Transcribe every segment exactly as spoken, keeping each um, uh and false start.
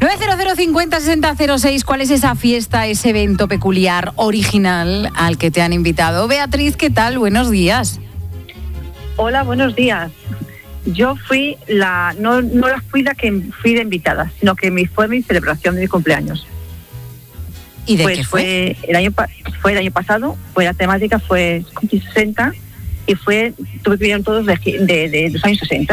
nueve cero cero cincuenta sesenta cero seis. ¿Cuál es esa fiesta, ese evento peculiar, original al que te han invitado? Beatriz, ¿qué tal? Buenos días. Hola, buenos días. Yo fui la, no, no la fui la que fui de invitada, sino que mi, fue mi celebración de mi cumpleaños. ¿Y de pues qué fue? Fue el, año, fue el año pasado, fue la temática, fue sesenta, y fue, tuve que vinieron todos de, de, de los años sesenta.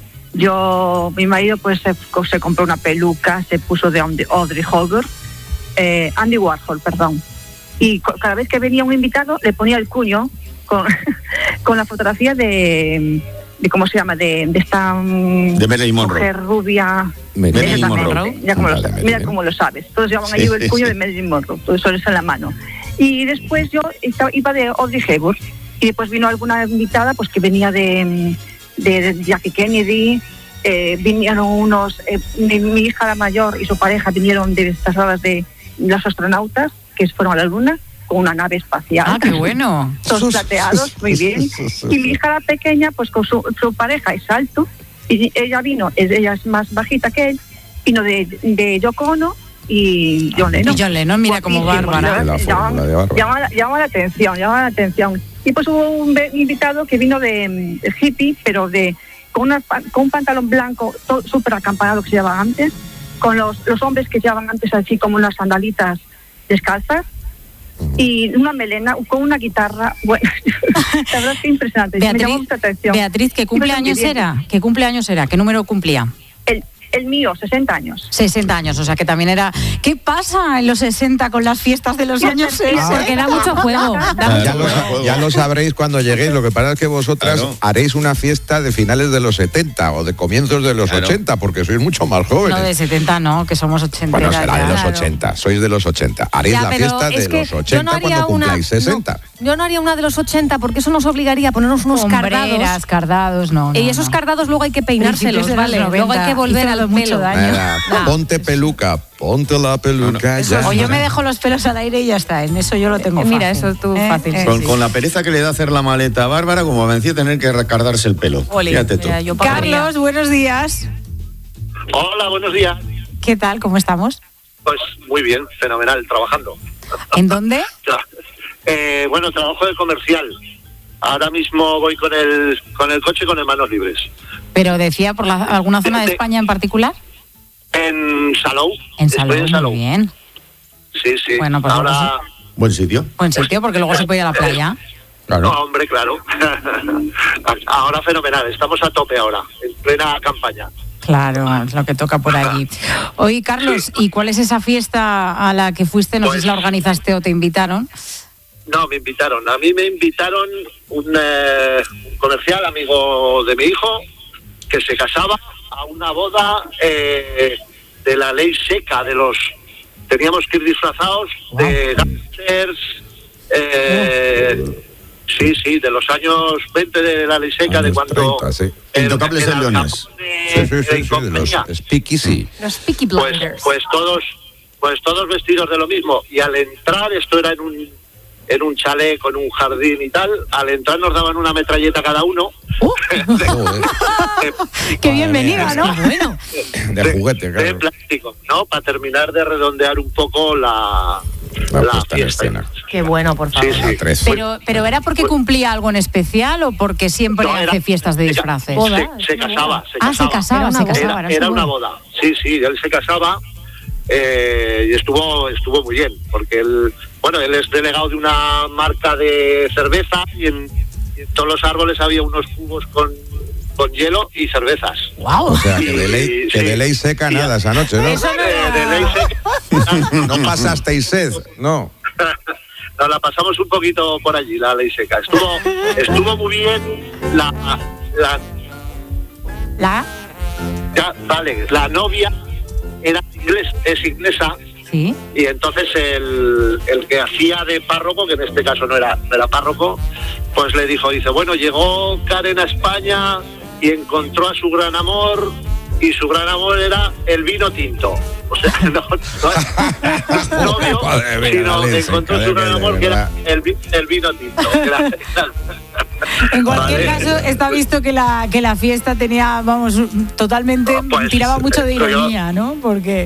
Yo, mi marido pues se, se compró una peluca, se puso de Audrey Hepburn, eh, Andy Warhol, perdón. Y cada vez que venía un invitado le ponía el cuño con, con la fotografía de, de ¿cómo se llama? De, de esta de Marilyn Monroe. Mujer rubia. Marilyn Monroe. Mira cómo, lo, mira cómo lo sabes. Todos llevaban allí el cuño de Marilyn Monroe, todo eso en la mano. Y después yo estaba, iba de Audrey Hepburn, y después vino alguna invitada pues que venía de, de, de Jackie Kennedy. Eh, vinieron unos, eh, mi, mi hija la mayor y su pareja vinieron de estas horas de los astronautas que fueron a la luna con una nave espacial. Ah, qué bueno. Todos plateados, muy bien. Y mi hija la pequeña, pues con su, su pareja es alto, y ella vino, ella es más bajita que él, vino de, de Yoko Ono y John Lennon. Y John Lennon, mira como Bárbara. La llama, llama, llama, llama la atención, llama la atención. Y pues hubo un invitado que vino de, de hippie, pero de con, una, con un pantalón blanco súper acampanado que se llevaba antes, con los, los hombres que llevaban antes así como unas sandalitas descalzas, y una melena con una guitarra. Bueno, la verdad es que impresionante. Beatriz, me llamó mucha atención. Beatriz, ¿qué cumpleaños era? ¿Qué cumpleaños era? ¿Qué número cumplía? El, el mío, sesenta años. sesenta años, o sea que también era... ¿Qué pasa en los sesenta con las fiestas de los Ya años sé, sesenta? ya Porque da mucho juego. Da Ya, mucho lo, juego. ya lo sabréis cuando lleguéis. Lo que pasa es que vosotras Claro. haréis una fiesta de finales de los setenta o de comienzos de los Claro. ochenta, porque sois mucho más jóvenes. No, de setenta no, que somos ochenta. Bueno, será de los Claro. ochenta, sois de los ochenta. Haréis Ya, la pero fiesta es de que los yo no ochenta haría cuando una- cumpláis sesenta. No, yo no haría una de los ochenta porque eso nos obligaría a ponernos unos Hombreras, cardados. cardados, no, no, Y esos no. cardados luego hay que peinárselos, Principios de los ¿vale? noventa, Luego hay que volver hizo al mucho pelo. daño. Venga, Nah. ponte peluca, ponte la peluca. ya. O yo me dejo los pelos al aire y ya está. En eso yo lo tengo Eh, fácil. mira, eso tú ¿Eh? fácil. Eh, Con, sí. con la pereza que le da hacer la maleta a Bárbara, como vencía tener que recardarse el pelo. Oli, Fíjate tú. mira, yo Carlos, buenos días. Hola, buenos días. ¿Qué tal? ¿Cómo estamos? Pues muy bien, fenomenal, trabajando. ¿En dónde? Eh, bueno, trabajo de comercial. Ahora mismo voy con el con el coche con el manos libres. Pero decía por la- alguna zona de De- España en particular. En Salou. En Estoy Salou, en Salou. muy bien. Sí, sí. Bueno, pues ahora... Buen sitio. Buen sitio, porque luego se puede ir a la playa. Claro. No, hombre, claro. Ahora fenomenal, estamos a tope ahora, en plena campaña. Claro, es lo que toca por allí. Oye, Carlos, ¿y cuál es esa fiesta a la que fuiste? No sé Pues- si la organizaste o te invitaron. No, me invitaron. A mí me invitaron un eh, comercial amigo de mi hijo que se casaba a una boda eh, de la ley seca de los... Teníamos que ir disfrazados de gangsters, eh, sí, sí, de los años veinte de la ley seca, de Años cuando... treinta, sí. el- Intocables el de Leones. Capone Sí, sí, y sí, sí, de compañía. los Speakeasy. Los Peaky Pues, Blinders. pues todos pues todos vestidos de lo mismo, y al entrar, esto era en un en un chalet con un jardín y tal, al entrar nos daban una metralleta cada uno. Joder, de, Qué bienvenida, ¿no? Qué bueno. de juguete, de claro. plástico, ¿no? Para terminar de redondear un poco la, La la puesta en fiesta. escena. Qué bueno, por favor. Sí, A sí. tres. Pero, pero ¿era porque cumplía algo en especial o porque siempre No, era- hace fiestas de se ca- disfraces? Boda. Se, se casaba, se Ah, se casaba. casaba, Era se una boda. casaba. Era, era era su una boda. boda, sí, sí, él se casaba eh, y estuvo estuvo muy bien, porque él, bueno, él es delegado de una marca de cerveza y en, y en todos los árboles había unos cubos con, con hielo y cervezas. ¡Wow! O sea, que de ley, Sí, que sí. de ley seca Sí. nada esa noche, ¿no? Eso no Eh, era- de ley seca. No pasasteis sed, no. Nos la pasamos un poquito por allí, la ley seca. Estuvo estuvo muy bien la, la ¿La? ya, vale, la novia era inglés, es inglesa. Sí. Y entonces el, el que hacía de párroco, que en este caso no era, no era párroco, pues le dijo, dice, bueno, llegó Karen a España y encontró a su gran amor, y su gran amor era el vino tinto. O sea, no, no novio, Madre mía, sino Valencia, que encontró de su gran amor, que era verdad. el, vi- el vino tinto. que era- En cualquier Vale. caso, está visto que la, que la fiesta tenía, vamos, totalmente, Pues, tiraba mucho de pero yo- ironía, ¿no? Porque...